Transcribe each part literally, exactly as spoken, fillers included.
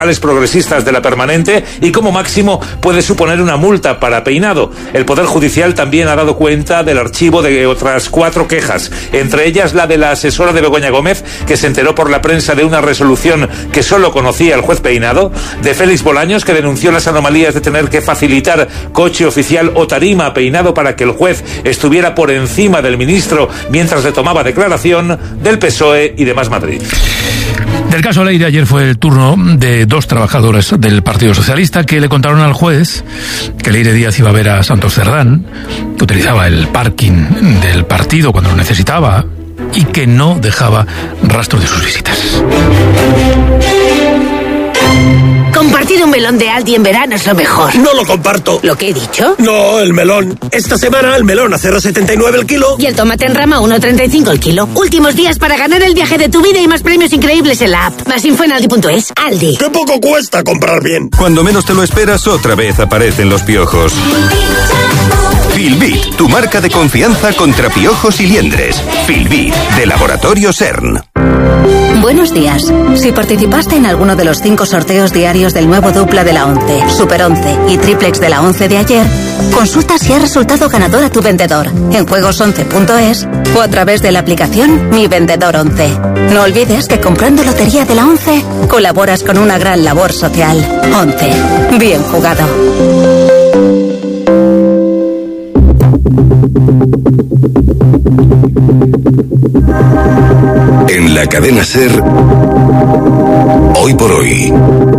progresistas de la permanente y como máximo puede suponer una multa para Peinado. El Poder Judicial también ha dado cuenta del archivo de otras cuatro quejas, entre ellas la de la asesora de Begoña Gómez, que se enteró por la prensa de una resolución que solo conocía el juez Peinado, de Félix Bolaños, que denunció las anomalías de tener que facilitar coche oficial o tarima a Peinado para que el juez estuviera por encima del ministro mientras le tomaba declaración, del P S O E y de Más Madrid. Del caso Leire, ayer fue el turno de dos trabajadores del Partido Socialista que le contaron al juez que Leire Díaz iba a ver a Santos Cerdán, que utilizaba el parking del partido cuando lo necesitaba y que no dejaba rastro de sus visitas. Compartir un melón de Aldi en verano es lo mejor. No lo comparto. ¿Lo que he dicho? No, el melón. Esta semana el melón a cero coma setenta y nueve el kilo. Y el tomate en rama a uno coma treinta y cinco el kilo. Últimos días para ganar el viaje de tu vida y más premios increíbles en la app. Más info en aldi punto es. Aldi. ¡Qué poco cuesta comprar bien! Cuando menos te lo esperas, otra vez aparecen los piojos. Filbit, tu marca de confianza contra piojos y liendres. Filbit, de Laboratorio CERN. Buenos días. Si participaste en alguno de los cinco sorteos diarios del nuevo dupla de la once, Super once y Triplex de la once de ayer, consulta si ha resultado ganador a tu vendedor en juegos once punto es o a través de la aplicación Mi Vendedor once. No olvides que comprando Lotería de la once colaboras con una gran labor social. once. Bien jugado. En la cadena SER, hoy por hoy,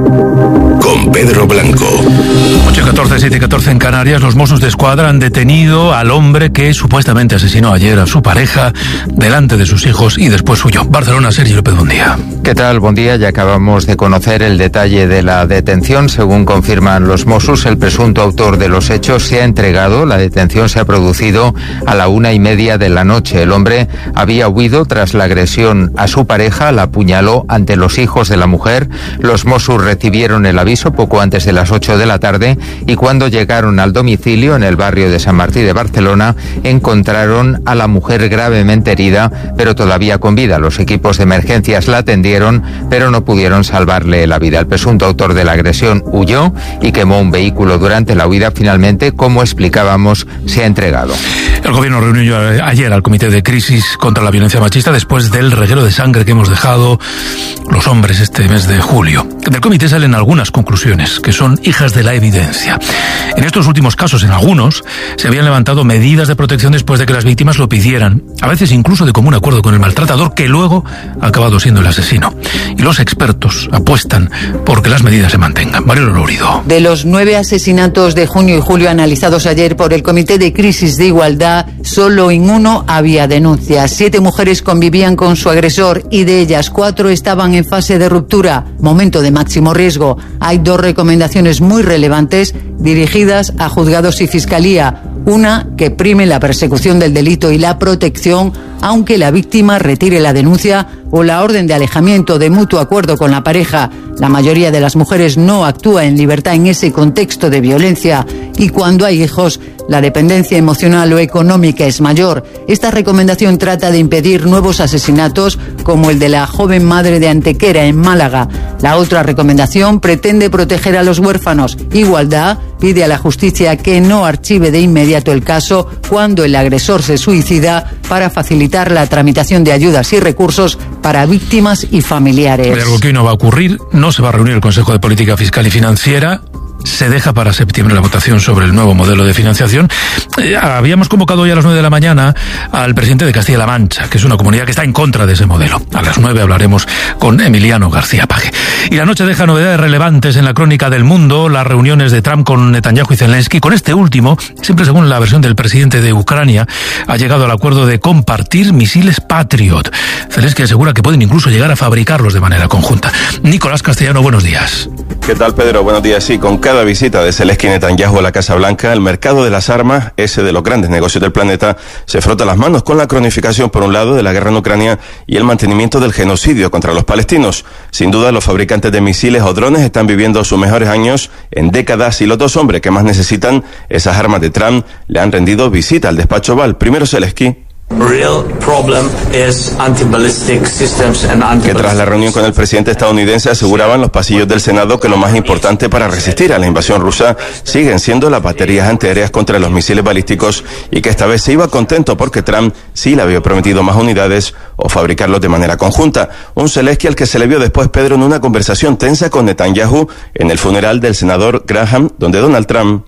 con Pedro Blanco. ocho y catorce, siete y catorce en Canarias, los Mossos de Escuadra han detenido al hombre que supuestamente asesinó ayer a su pareja delante de sus hijos y después huyó. Barcelona, Sergio López, buen día. ¿Qué tal? Buen día. Ya acabamos de conocer el detalle de la detención. Según confirman los Mossos, el presunto autor de los hechos se ha entregado. La detención se ha producido a la una y media de la noche. El hombre había huido tras la agresión a su pareja, la apuñaló ante los hijos de la mujer. Los Mossos recibieron el aviso poco antes de las ocho de la tarde y cuando llegaron al domicilio en el barrio de San Martí de Barcelona, encontraron a la mujer gravemente herida, pero todavía con vida. Los equipos de emergencias la atendieron, pero no pudieron salvarle la vida. El presunto autor de la agresión huyó y quemó un vehículo durante la huida. Finalmente, como explicábamos, se ha entregado. El gobierno reunió ayer al Comité de Crisis contra la Violencia Machista después del reguero de sangre que hemos dejado los hombres este mes de julio. Del comité salen algunas conclusiones que son hijas de la evidencia. En estos últimos casos, en algunos, se habían levantado medidas de protección después de que las víctimas lo pidieran, a veces incluso de común acuerdo con el maltratador, que luego ha acabado siendo el asesino. Y los expertos apuestan por que las medidas se mantengan. Mario Lorido. De los nueve asesinatos de junio y julio analizados ayer por el Comité de Crisis de Igualdad, solo en uno había denuncias. Siete mujeres convivían con su agresor y de ellas cuatro estaban en fase de ruptura, momento de máximo riesgo. Hay dos recomendaciones muy relevantes dirigidas a juzgados y fiscalía. Una, que prime la persecución del delito y la protección, aunque la víctima retire la denuncia o la orden de alejamiento de mutuo acuerdo con la pareja. La mayoría de las mujeres no actúa en libertad en ese contexto de violencia y cuando hay hijos, la dependencia emocional o económica es mayor. Esta recomendación trata de impedir nuevos asesinatos como el de la joven madre de Antequera en Málaga. La otra recomendación pretende proteger a los huérfanos. Igualdad pide a la justicia que no archive de inmediato el caso cuando el agresor se suicida para facilitar la tramitación de ayudas y recursos para víctimas y familiares. De algo que hoy no va a ocurrir, no se va a reunir el Consejo de Política Fiscal y Financiera. Se deja para septiembre la votación sobre el nuevo modelo de financiación. Eh, habíamos convocado hoy a las nueve de la mañana al presidente de Castilla-La Mancha, que es una comunidad que está en contra de ese modelo. A las nueve hablaremos con Emiliano García Paje. Y la noche deja novedades relevantes en la crónica del mundo, las reuniones de Trump con Netanyahu y Zelensky. Con este último, siempre según la versión del presidente de Ucrania, ha llegado al acuerdo de compartir misiles Patriot. Zelensky asegura que pueden incluso llegar a fabricarlos de manera conjunta. Nicolás Castellano, buenos días. ¿Qué tal, Pedro? Buenos días. Sí, con cada visita de Zelensky y Netanyahu a la Casa Blanca, el mercado de las armas, ese de los grandes negocios del planeta, se frota las manos con la cronificación, por un lado, de la guerra en Ucrania y el mantenimiento del genocidio contra los palestinos. Sin duda, los fabricantes de misiles o drones están viviendo sus mejores años en décadas y los dos hombres que más necesitan esas armas de Trump le han rendido visita al despacho Oval. Primero Zelensky. Que tras la reunión con el presidente estadounidense aseguraban los pasillos del Senado que lo más importante para resistir a la invasión rusa siguen siendo las baterías antiaéreas contra los misiles balísticos y que esta vez se iba contento porque Trump sí le había prometido más unidades o fabricarlos de manera conjunta. Un Zelensky al que se le vio después, Pedro, en una conversación tensa con Netanyahu en el funeral del senador Graham, donde Donald Trump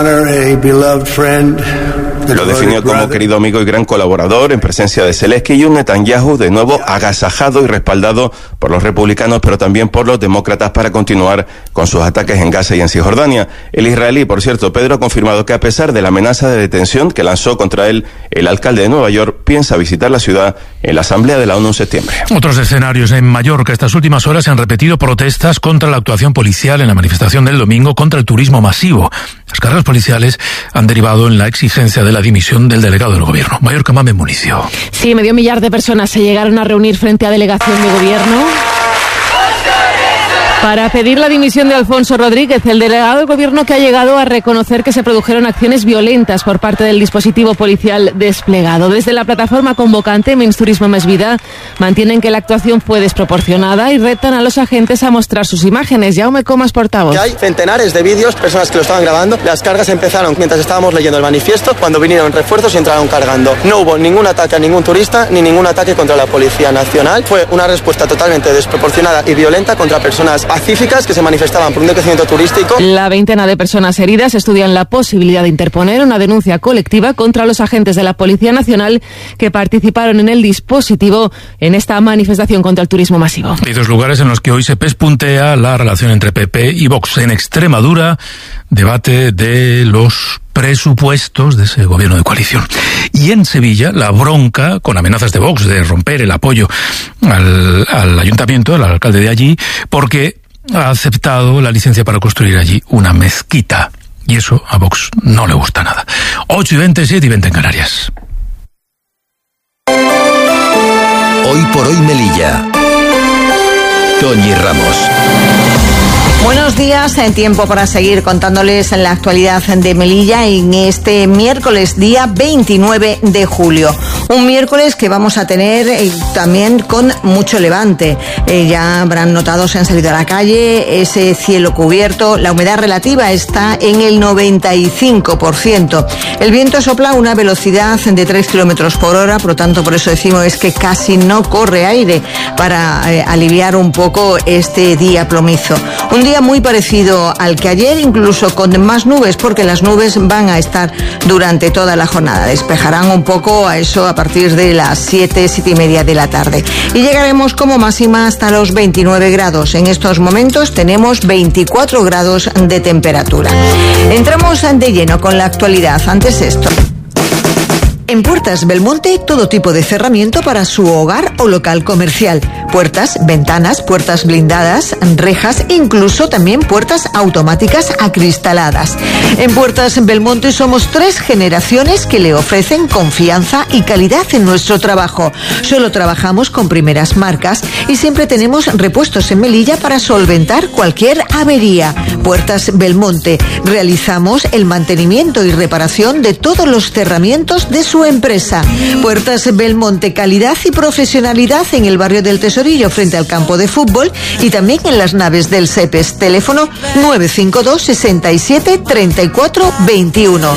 lo definió como querido amigo y gran colaborador en presencia de Zelensky y un Netanyahu de nuevo agasajado y respaldado por los republicanos, pero también por los demócratas para continuar con sus ataques en Gaza y en Cisjordania. El israelí, por cierto, Pedro, ha confirmado que a pesar de la amenaza de detención que lanzó contra él el alcalde de Nueva York, piensa visitar la ciudad en la Asamblea de la ONU en septiembre. Otros escenarios en Mallorca. Estas últimas horas se han repetido protestas contra la actuación policial en la manifestación del domingo contra el turismo masivo. Las cargas policiales han derivado en la exigencia de la dimisión del delegado del gobierno. Mallorca, Mame Municio. Sí, medio millar de personas se llegaron a reunir frente a delegación de gobierno para pedir la dimisión de Alfonso Rodríguez, el delegado del gobierno que ha llegado a reconocer que se produjeron acciones violentas por parte del dispositivo policial desplegado. Desde la plataforma convocante Menys Turisme Més Vida mantienen que la actuación fue desproporcionada y retan a los agentes a mostrar sus imágenes. Jaume Comas, portavoz. Hay centenares de vídeos, personas que lo estaban grabando. Las cargas empezaron mientras estábamos leyendo el manifiesto, cuando vinieron refuerzos y entraron cargando. No hubo ningún ataque a ningún turista ni ningún ataque contra la Policía Nacional. Fue una respuesta totalmente desproporcionada y violenta contra personas pacíficas que se manifestaban por un decrecimiento turístico. La veintena de personas heridas estudian la posibilidad de interponer una denuncia colectiva contra los agentes de la Policía Nacional que participaron en el dispositivo en esta manifestación contra el turismo masivo. Hay dos lugares en los que hoy se pespuntea la relación entre P P y Vox. En Extremadura, debate de los presupuestos de ese gobierno de coalición. Y en Sevilla, la bronca con amenazas de Vox de romper el apoyo al, al ayuntamiento, al alcalde de allí, porque ha aceptado la licencia para construir allí una mezquita. Y eso a Vox no le gusta nada. ocho y veinte, siete y veinte en Canarias. Hoy por hoy Melilla. Toñi Ramos. Buenos días, en tiempo para seguir contándoles la actualidad de Melilla en este miércoles, día veintinueve de julio. Un miércoles que vamos a tener eh, también con mucho levante. Eh, ya habrán notado, se han salido a la calle, ese cielo cubierto, la humedad relativa está en el noventa y cinco por ciento. El viento sopla a una velocidad de tres kilómetros por hora, por lo tanto, por eso decimos es que casi no corre aire para eh, aliviar un poco este día plomizo. Un día muy parecido al que ayer, incluso con más nubes, porque las nubes van a estar durante toda la jornada. Despejarán un poco a eso a partir de las siete, siete y media de la tarde. Y llegaremos como máxima hasta los veintinueve grados. En estos momentos tenemos veinticuatro grados de temperatura. Entramos de lleno con la actualidad. Antes esto. En Puertas Belmonte, todo tipo de cerramiento para su hogar o local comercial. Puertas, ventanas, puertas blindadas, rejas, incluso también puertas automáticas acristaladas. En Puertas Belmonte somos tres generaciones que le ofrecen confianza y calidad en nuestro trabajo. Solo trabajamos con primeras marcas y siempre tenemos repuestos en Melilla para solventar cualquier avería. Puertas Belmonte. Realizamos el mantenimiento y reparación de todos los cerramientos de su empresa. Puertas Belmonte, calidad y profesionalidad en el barrio del Tesorillo frente al campo de fútbol y también en las naves del SEPES. Teléfono nueve cinco dos, sesenta y siete, treinta y cuatro veintiuno.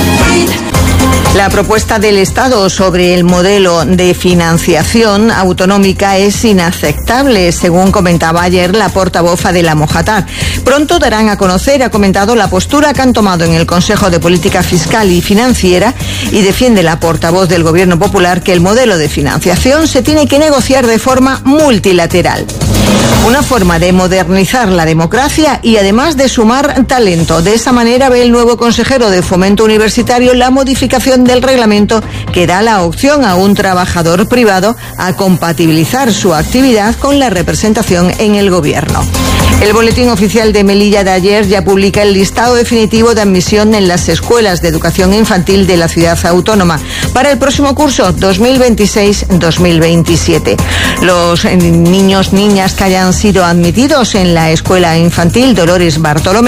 La propuesta del Estado sobre el modelo de financiación autonómica es inaceptable, según comentaba ayer la portavoz de la Mojatar. Pronto darán a conocer, ha comentado, la postura que han tomado en el Consejo de Política Fiscal y Financiera y defiende la portavoz del Gobierno Popular que el modelo de financiación se tiene que negociar de forma multilateral. Una forma de modernizar la democracia y además de sumar talento. De esa manera ve el nuevo consejero de Fomento Universitario la modificación del reglamento que da la opción a un trabajador privado a compatibilizar su actividad con la representación en el gobierno. El Boletín Oficial de Melilla de ayer ya publica el listado definitivo de admisión en las escuelas de educación infantil de la ciudad autónoma para el próximo curso dos mil veintiséis dos mil veintisiete. Los niños, niñas que hayan sido admitidos en la escuela infantil Dolores Bartolomé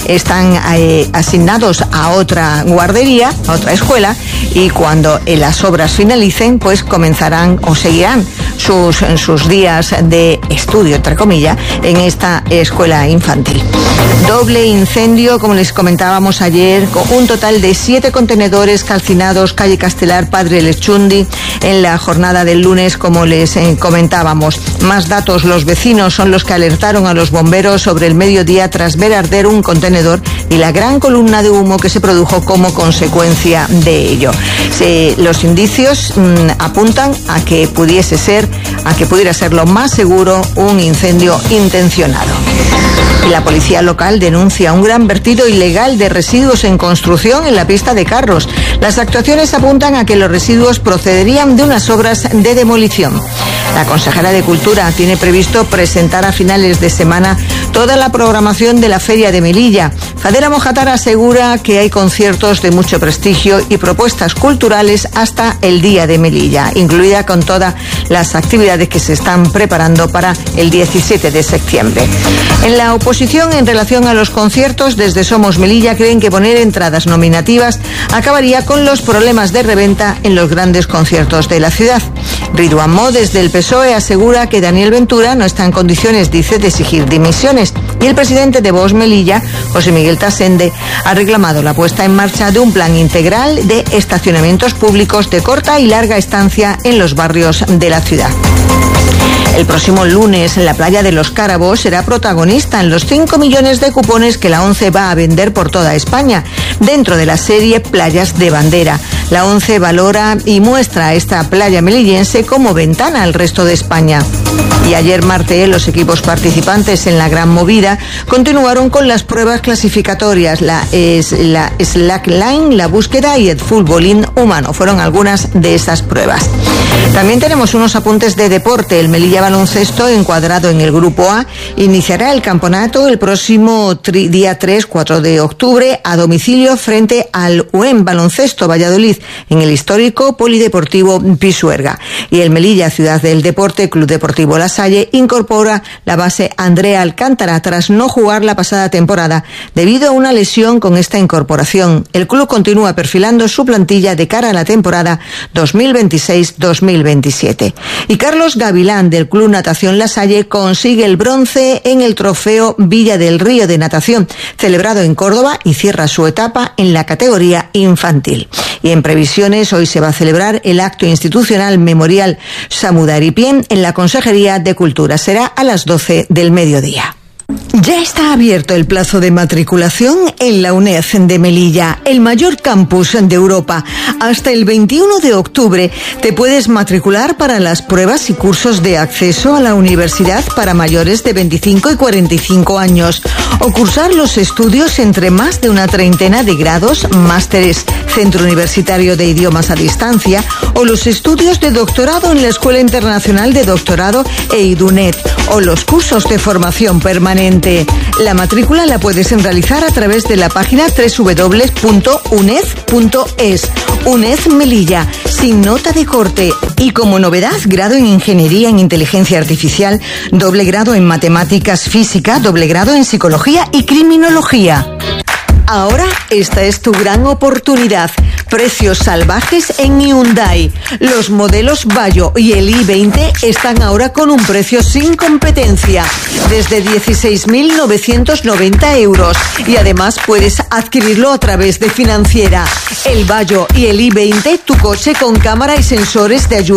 están eh, asignados a otra guardería, a otra escuela, y cuando eh, las obras finalicen, pues comenzarán o seguirán sus, sus días de estudio, entre comillas, en esta escuela infantil. Doble incendio, como les comentábamos ayer, con un total de siete contenedores calcinados, calle Castelar, Padre Lechundi, en la jornada del lunes, como les eh, comentábamos. Más datos, los vecinos son los que alertaron a los bomberos sobre el mediodía tras ver arder un contenedor y la gran columna de humo que se produjo como consecuencia de ello. Se, los indicios mmm, apuntan a que pudiese ser, a que pudiera ser lo más seguro un incendio intencionado. La policía local denuncia un gran vertido ilegal de residuos en construcción en la pista de Carros. Las actuaciones apuntan a que los residuos procederían de unas obras de demolición. La consejera de Cultura tiene previsto presentar a finales de semana toda la programación de la Feria de Melilla. Fadela Mojatar asegura que hay conciertos de mucho prestigio y propuestas culturales hasta el Día de Melilla, incluida con todas las actividades que se están preparando para el diecisiete de septiembre. En la oposición, en relación a los conciertos, desde Somos Melilla creen que poner entradas nominativas acabaría con los problemas de reventa en los grandes conciertos de la ciudad. Ridwan Mo, desde el P S O E, asegura que Daniel Ventura no está en condiciones, dice, de exigir dimisiones. Y el presidente de Vox Melilla, José Miguel Tasende, ha reclamado la puesta en marcha de un plan integral de estacionamientos públicos de corta y larga estancia en los barrios de la ciudad. El próximo lunes, la playa de Los Cárabos será protagonista en los cinco millones de cupones que la ONCE va a vender por toda España, dentro de la serie Playas de Bandera. La ONCE valora y muestra a esta playa melillense como ventana al resto de España. Y ayer martes, los equipos participantes en la Gran Movida continuaron con las pruebas clasificatorias. La, es, la slackline, la búsqueda y el futbolín humano fueron algunas de esas pruebas. También tenemos unos apuntes de deporte. El Melilla Baloncesto, encuadrado en el Grupo A, iniciará el campeonato el próximo tri- día tres, cuatro de octubre a domicilio frente al U E M Baloncesto Valladolid en el histórico Polideportivo Pisuerga. Y el Melilla Ciudad del Deporte, Club Deportivo La Salle, incorpora la base Andrea Alcántara tras no jugar la pasada temporada debido a una lesión. Con esta incorporación, el club continúa perfilando su plantilla de cara a la temporada dos mil veintiséis dos mil veintisiete. Y Carlos Gavilán, del Club Natación La Salle, consigue el bronce en el Trofeo Villa del Río de Natación, celebrado en Córdoba, y cierra su etapa en la categoría infantil. Y en previsiones, hoy se va a celebrar el acto institucional memorial Samudaripien en la Consejería de Cultura. Será a las doce del mediodía. Ya está abierto el plazo de matriculación en la UNED de Melilla, el mayor campus de Europa. Hasta el veintiuno de octubre te puedes matricular para las pruebas y cursos de acceso a la universidad para mayores de veinticinco y cuarenta y cinco años, o cursar los estudios entre más de una treintena de grados, másteres, Centro Universitario de Idiomas a Distancia, o los estudios de doctorado en la Escuela Internacional de Doctorado e IDUNED, o los cursos de formación permanente. La matrícula la puedes realizar a través de la página doble u doble u doble u punto uned punto es. UNED Melilla, sin nota de corte. Y como novedad, grado en Ingeniería en Inteligencia Artificial, doble grado en Matemáticas Física, doble grado en Psicología y Criminología. Ahora esta es tu gran oportunidad. Precios salvajes en Hyundai. Los modelos Bayo y el i veinte están ahora con un precio sin competencia, desde dieciséis mil novecientos noventa euros. Y además puedes adquirirlo a través de Financiera. El Bayo y el i veinte, tu coche con cámara y sensores de ayuda